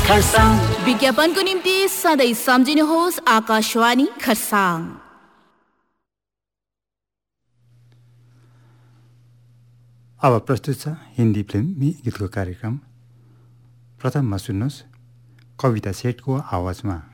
खरसाङ। विज्ञापनको निम्ति सधैँ सम्झिनुहोस् आकाशवाणी खरसाङ। अब प्रस्तुत छ हिन्दी फिल्मी गीतको कार्यक्रम। प्रथममा सुन्नुहोस् कविता सेठको आवाजमा